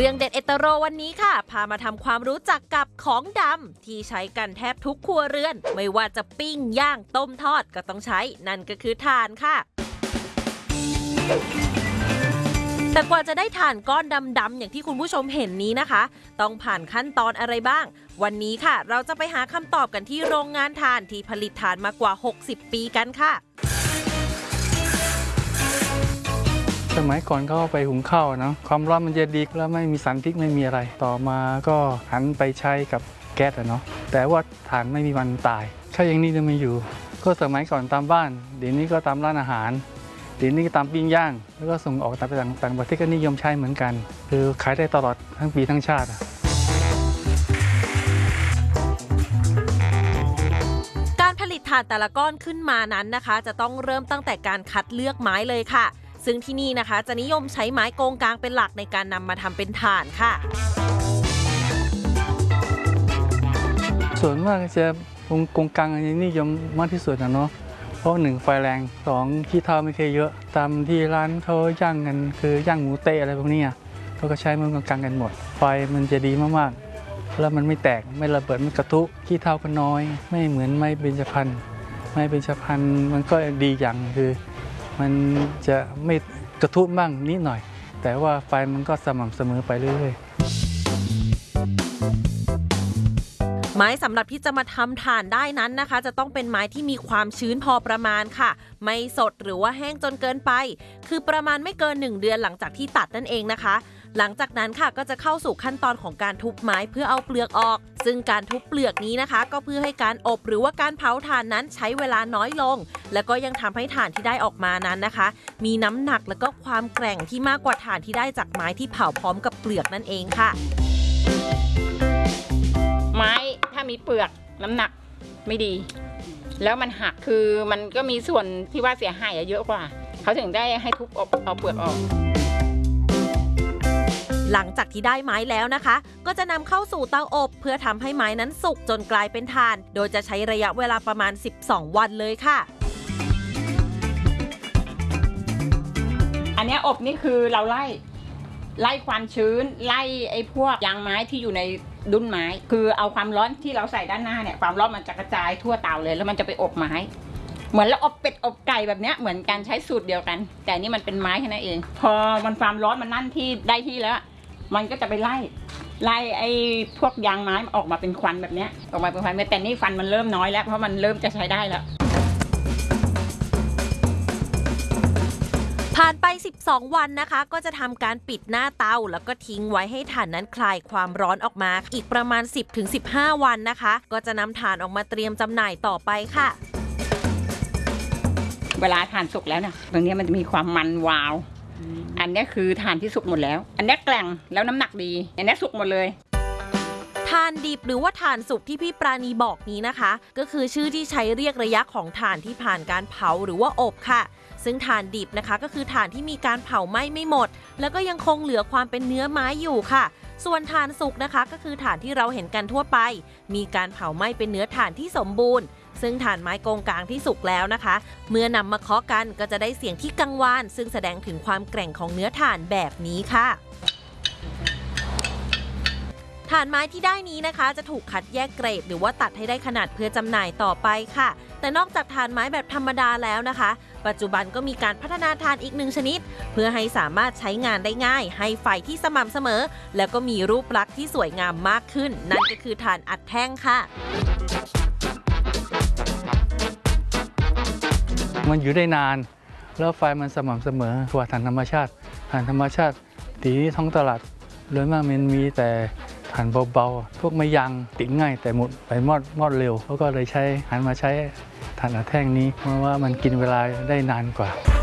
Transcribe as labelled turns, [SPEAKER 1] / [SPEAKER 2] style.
[SPEAKER 1] รื่องเด็ดเอตโรวันนี้ค่ะพามาทำความรู้จักกับของดำที่ใช้กันแทบทุกครัวเรือนไม่ว่าจะปิ้งย่างต้มทอดก็ต้องใช้นั่นก็คือถ่านค่ะแต่กว่าจะได้ถ่านก้อนดำๆอย่างที่คุณผู้ชมเห็นนี้นะคะต้องผ่านขั้นตอนอะไรบ้างวันนี้ค่ะเราจะไปหาคำตอบกันที่โรงงานถ่านที่ผลิตถ่านมากว่า60ปีกันค่ะ
[SPEAKER 2] สมัยก่อนก็ไปหุงข้าวนะความร้อนมันจะดีแล้วไม่มีสารพิษไม่มีอะไรต่อมาก็หันไปใช้กับแก๊สเนาะแต่ว่าถ่านไม่มีวันตายถ้าอย่างนี้จะไม่อยู่ก็สมัยก่อนตามบ้านเดี๋ยวนี้ก็ตามร้านอาหารเดี๋ยวนี้ก็ตามปิ้งย่างแล้วก็ส่งออกต่างประเทศก็นิยมใช้เหมือนกันคือขายได้ตลอดทั้งปีทั้งชาติ
[SPEAKER 1] การผลิตถ่านแต่ละก้อนขึ้นมานั้นนะคะจะต้องเริ่มตั้งแต่การคัดเลือกไม้เลยค่ะซึ่งที่นี่นะคะจะนิยมใช้ไม้โกงกลางเป็นหลักในการนำมาทำเป็นถ่านค่ะ
[SPEAKER 2] ส่วนมากจะโกงกลางนิยมมากที่สุดนะเนาะเพราะ1ไฟแรง2ขี้เถ้าไม่เคยเยอะตามที่ร้านเขาย่างกันคือย่างหมูเตะอะไรพวกนี้เขาก็ใช้ไม้โกงกลางกันหมดไฟมันจะดีมากๆแล้วมันไม่แตกไม่ระเบิดไม่กระทุขี้เถ้าก็น้อยไม่เหมือนไม้เบญจพรรณไม้เบญจพรรณมันก็ดีอย่างคือมันจะไม่กระทุบ้างนิดหน่อยแต่ว่าไฟมันก็สม่ำเสมอไปเรื่อย
[SPEAKER 1] ๆไม้สำหรับที่จะมาทำถ่านได้นั้นนะคะจะต้องเป็นไม้ที่มีความชื้นพอประมาณค่ะไม่สดหรือว่าแห้งจนเกินไปคือประมาณไม่เกิน1 เดือนหลังจากที่ตัดนั่นเองนะคะหลังจากนั้นค่ะก็จะเข้าสู่ขั้นตอนของการทุบไม้เพื่อเอาเปลือกออกซึ่งการทุบเปลือกนี้นะคะก็เพื่อให้การอบหรือว่าการเผาถ่านนั้นใช้เวลาน้อยลงแล้วก็ยังทำให้ถ่านที่ได้ออกมานั้นนะคะมีน้ำหนักและก็ความแกร่งที่มากกว่าถ่านที่ได้จากไม้ที่เผาพร้อมกับเปลือกนั่นเองค่ะ
[SPEAKER 3] ไม้ถ้ามีเปลือกน้ำหนักไม่ดีแล้วมันหักคือมันก็มีส่วนที่ว่าเสียหายเยอะกว่าเขาถึงได้ให้ทุบเอาเปลือกออก
[SPEAKER 1] หลังจากที่ได้ไม้แล้วนะคะก็จะนำเข้าสู่เตาอบเพื่อทำให้ไม้นั้นสุกจนกลายเป็นถ่านโดยจะใช้ระยะเวลาประมาณ12 วันเลยค่ะ
[SPEAKER 3] อันนี้อบนี่คือเราไล่ความชื้นไล่ไอ้พวกยางไม้ที่อยู่ในดุ้นไม้คือเอาความร้อนที่เราใส่ด้านหน้าเนี่ยความร้อนมันจะกระจายทั่วเตาเลยแล้วมันจะไปอบไม้เหมือนเราอบเป็ดอบไก่แบบนี้เหมือนกันใช้สูตรเดียวกันแต่นี่มันเป็นไม้แค่นั้นเองพอมันความร้อนมันนั่นที่ได้ที่แล้วมันก็จะไปไล่ไอ้พวกยางไม้ออกมาเป็นควันแบบนี้ออกมาเป็นควันแต่นี่ฟันมันเริ่มน้อยแล้วเพราะมันเริ่มจะใช้ได้แล้ว
[SPEAKER 1] ผ่านไป12 วันนะคะก็จะทำการปิดหน้าเตาแล้วก็ทิ้งไว้ให้ถ่านนั้นคลายความร้อนออกมาอีกประมาณ 10-15 วันนะคะก็จะนำถ่านออกมาเตรียมจำหน่ายต่อไปค่ะ
[SPEAKER 3] เวลาถ่านสุกแล้วนะตรงนี้มันจะมีความมันวาวอันนี้คือถ่านที่สุกหมดแล้วอันนี้แกร่งแล้วน้ำหนักดีอันนี้สุกหมดเลย
[SPEAKER 1] ถ่านดิบหรือว่าถ่านสุกที่พี่ปราณีบอกนี้นะคะก็คือชื่อที่ใช้เรียกระยะของถ่านที่ผ่านการเผาหรือว่าอบค่ะซึ่งถ่านดิบนะคะก็คือถ่านที่มีการเผาไหม้ไม่หมดแล้วก็ยังคงเหลือความเป็นเนื้อไม้อยู่ค่ะส่วนถ่านสุกนะคะก็คือถ่านที่เราเห็นกันทั่วไปมีการเผาไหม้เป็นเนื้อถ่านที่สมบูรณ์ซึ่งถ่านไม้โกงกลางที่สุกแล้วนะคะเมื่อนำมาเคาะกันก็จะได้เสียงที่กังวานซึ่งแสดงถึงความแกร่งของเนื้อถ่านแบบนี้ค่ะถ่านไม้ที่ได้นี้นะคะจะถูกคัดแยกเกรดหรือว่าตัดให้ได้ขนาดเพื่อจำหน่ายต่อไปค่ะแต่นอกจากถ่านไม้แบบธรรมดาแล้วนะคะปัจจุบันก็มีการพัฒนาถ่านอีก1 ชนิดเพื่อให้สามารถใช้งานได้ง่ายให้ไฟที่สม่ำเสมอแล้วก็มีรูปลักษณ์ที่สวยงามมากขึ้นนั่นก็คือถ่านอัดแท่งค่ะ
[SPEAKER 2] มันอยู่ได้นานแล้วไฟมันสม่ำเสมอกว่าถ่านธรรมชาติตีท้องตลาดโดยมากมันมีแต่ถ่านเบาๆพวกไม้ยางติดง่ายแต่หมดไปมอดเร็วเขาก็เลยหันมาใช้ถ่านอัดแท่งนี้เพราะว่ามันกินเวลาได้นานกว่า